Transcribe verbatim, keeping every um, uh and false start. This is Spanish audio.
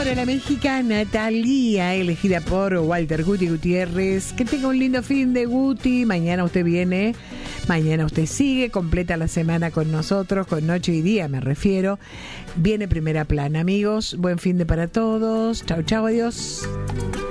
para la mexicana Thalía, elegida por Walter Guti Gutiérrez. Que tenga un lindo fin de Guti. Mañana usted viene, mañana usted sigue, completa la semana con nosotros, con noche y día me refiero. Viene Primera Plana, amigos. Buen fin de para todos. Chau, chau, adiós.